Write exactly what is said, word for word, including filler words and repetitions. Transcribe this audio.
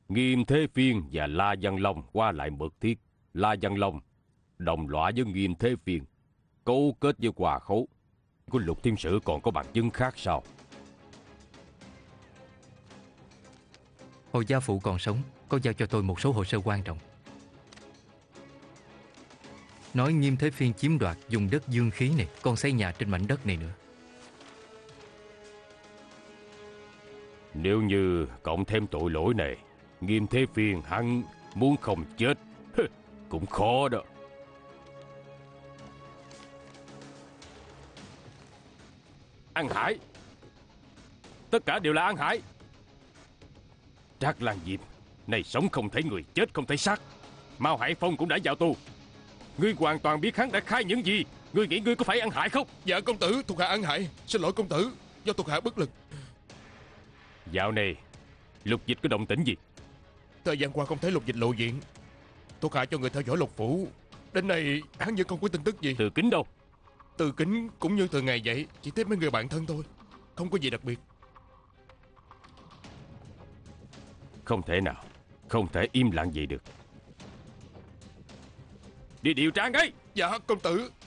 Nghiêm Thế Phiên và La Văn Long qua lại mật thiết. La Văn Long đồng lõa với Nghiêm Thế Phiên, cấu kết với Hòa Khấu. Của Lục Thiên Sử còn có bằng chứng khác sao? Hồi gia phụ còn sống, có giao cho tôi một số hồ sơ quan trọng. Nói Nghiêm Thế Phiên chiếm đoạt vùng đất dương khí này, còn xây nhà trên mảnh đất này nữa. Nếu như cộng thêm tội lỗi này, Nghiêm Thế Phiên hắn muốn không chết cũng khó đó. An Hải, tất cả đều là An Hải. Trác Lan Diệp này sống không thấy người, chết không thấy xác. Mao Hải Phong cũng đã vào tù. Ngươi hoàn toàn biết hắn đã khai những gì. Ngươi nghĩ ngươi có phải An Hải không? Dạ công tử, thuộc hạ An Hải. Xin lỗi công tử, do thuộc hạ bất lực. Dạo này Lục Dịch có động tĩnh gì? Thời gian qua không thấy Lục Dịch lộ diện. Thuộc hạ cho người theo dõi Lục phủ, đến nay hắn vẫn không có tin tức gì. Từ Kính đâu? Từ Kính cũng như từ ngày vậy, chỉ tiếp mấy người bạn thân thôi, không có gì đặc biệt. Không thể nào, không thể im lặng vậy được. Đi điều tra ngay. Dạ công tử.